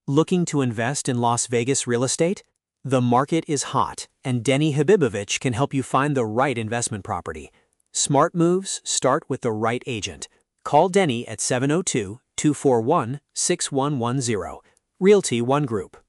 Looking to invest in Las Vegas real estate? The market is hot, and Denny Habibovich can help you find the right investment property. Smart moves start with the right agent. Call Denny at 702-241-6110. Realty One Group.